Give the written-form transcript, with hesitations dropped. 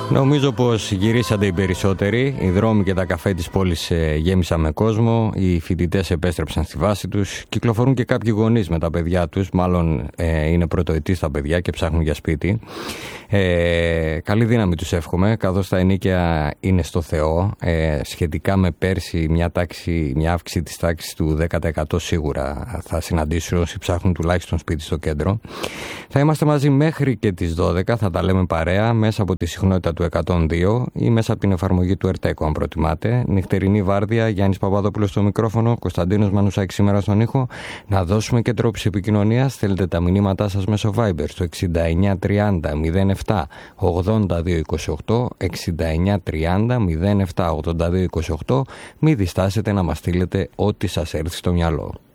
Νομίζω πως γυρίσατε οι περισσότεροι. Οι δρόμοι και τα καφέ της πόλης γέμισαν με κόσμο. Οι φοιτητές επέστρεψαν στη βάση τους. Κυκλοφορούν και κάποιοι γονείς με τα παιδιά τους. Μάλλον είναι πρωτοετής τα παιδιά και ψάχνουν για σπίτι. Καλή δύναμη τους εύχομαι, καθώς τα ενοίκια είναι στο Θεό. Σχετικά με πέρσι, μια αύξηση της τάξης του 10% σίγουρα θα συναντήσουν όσοι ψάχνουν τουλάχιστον σπίτι στο κέντρο. Θα είμαστε μαζί μέχρι και τις 12. Θα τα λέμε παρέα μέσα από τη συχνότητα του 102 ή μέσα από την εφαρμογή του ΕΡΤΕΚΟ, αν προτιμάτε. Νυχτερινή βάρδια, Γιάννης Παπαδόπουλος στο μικρόφωνο, Κωνσταντίνος Μανουσάκης σήμερα στον ήχο. Να δώσουμε και τρόπους επικοινωνίας. Στέλνετε τα μηνύματά σας μέσω Viber στο 6930 07 82 28, 6930 07 82 28. Μην διστάσετε να μας στείλετε ό,τι σας έρθει στο μυαλό.